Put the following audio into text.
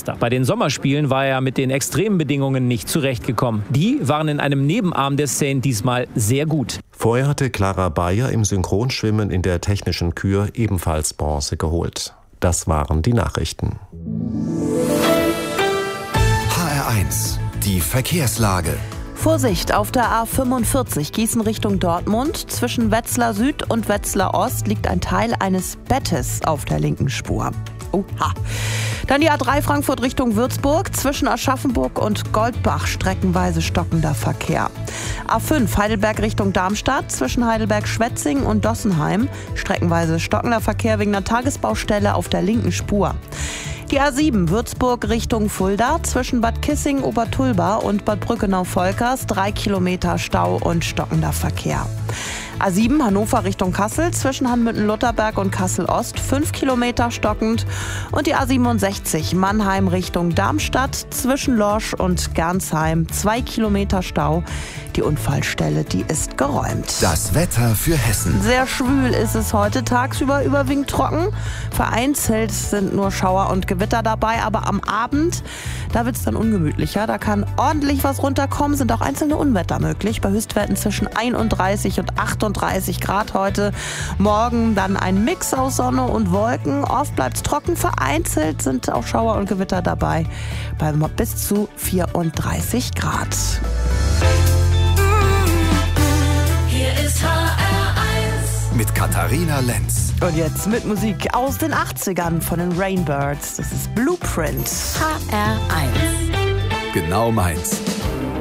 Weltmeister. Bei den Sommerspielen war er mit den extremen Bedingungen nicht zurechtgekommen. Die waren in einem Nebenarm der Seine diesmal sehr gut. Vorher hatte Clara Bayer im Synchronschwimmen in der technischen Kür ebenfalls Bronze geholt. Das waren die Nachrichten. HR1, die Verkehrslage. Vorsicht, auf der A45 Gießen Richtung Dortmund. Zwischen Wetzlar Süd und Wetzlar Ost liegt ein Teil eines Bettes auf der linken Spur. Oha. Dann die A3 Frankfurt Richtung Würzburg. Zwischen Aschaffenburg und Goldbach streckenweise stockender Verkehr. A5 Heidelberg Richtung Darmstadt. Zwischen Heidelberg-Schwetzing und Dossenheim streckenweise stockender Verkehr wegen einer Tagesbaustelle auf der linken Spur. Die A7 Würzburg Richtung Fulda, zwischen Bad Kissing, Obertulba und Bad Brückenau-Volkers 3 Kilometer Stau und stockender Verkehr. A7 Hannover Richtung Kassel, zwischen Hanmüttel-Lutterberg und Kassel-Ost 5 Kilometer stockend. Und die A67 Mannheim Richtung Darmstadt, zwischen Lorsch und Gernsheim 2 Kilometer Stau. Die Unfallstelle, die ist geräumt. Das Wetter für Hessen. Sehr schwül ist es heute, tagsüber überwiegend trocken. Vereinzelt sind nur Schauer und Gewitter dabei, aber am Abend, da wird es dann ungemütlicher. Da kann ordentlich was runterkommen, sind auch einzelne Unwetter möglich. Bei Höchstwerten zwischen 31 und 38 Grad heute. Morgen dann ein Mix aus Sonne und Wolken. Oft bleibt es trocken, vereinzelt sind auch Schauer und Gewitter dabei. Bei bis zu 34 Grad. Mit Katharina Lenz. Und jetzt mit Musik aus den 80ern von den Rainbirds. Das ist Blueprint. HR1. Genau meins.